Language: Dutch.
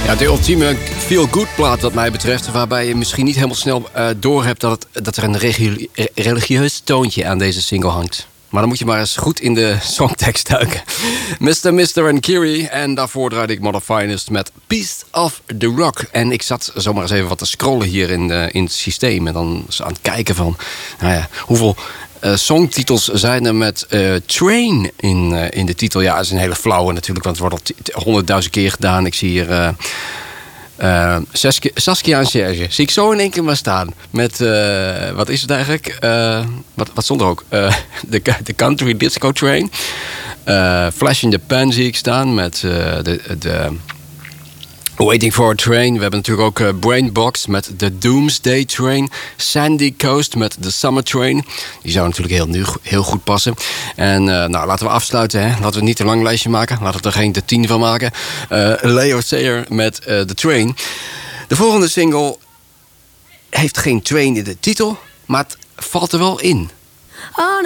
Ja, de ultieme feel-good plaat wat mij betreft, waarbij je misschien niet helemaal snel doorhebt dat er een religieus toontje aan deze single hangt. Maar dan moet je maar eens goed in de songtekst duiken. Mr. en Kiri. En daarvoor draaide ik Mother Finest met Piece of the Rock. En ik zat zomaar eens even wat te scrollen hier in het systeem. En dan aan het kijken van, nou ja, hoeveel songtitels zijn er met Train in de titel. Ja, dat is een hele flauwe natuurlijk, want het wordt al 100.000 keer gedaan. Ik zie hier Saskia en Serge. Zie ik zo in één keer maar staan. Met, wat is het eigenlijk? Wat stond er ook? De Country Disco Train. Flash in the Pan zie ik staan met de Waiting for a Train. We hebben natuurlijk ook Brainbox met The Doomsday Train. Sandy Coast met The Summer Train. Die zou natuurlijk heel goed passen. En nou, laten we afsluiten. Hè? Laten we niet een lang lijstje maken. Laten we er geen 10 van maken. Leo Sayer met The Train. De volgende single heeft geen train in de titel, maar het valt er wel in. On